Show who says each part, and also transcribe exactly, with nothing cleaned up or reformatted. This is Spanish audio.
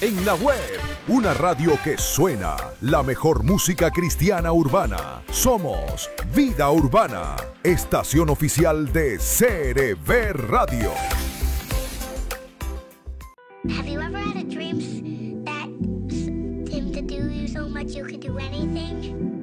Speaker 1: en la web, una radio que suena, la mejor música cristiana urbana. Somos Vida Urbana, estación oficial de C R V Radio.
Speaker 2: Have you ever had a dream that seemed to do you so much you could do anything?